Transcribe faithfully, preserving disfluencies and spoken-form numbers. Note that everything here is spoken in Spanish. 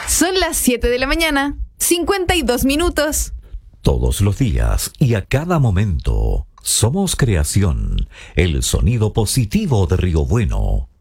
Son las siete de la mañana, cincuenta y dos minutos. Todos los días y a cada momento, somos creación, el sonido positivo de Río Bueno.